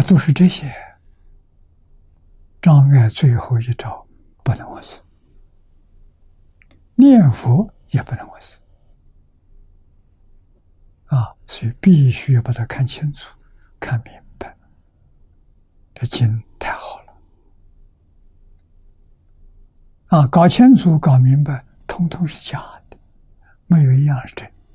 都是这些障碍，最后一招不能忘事，念佛也不能忘事所以必须要把它看清楚、看明白。这经太好了搞清楚、搞明白，通通是假的，没有一样是真的。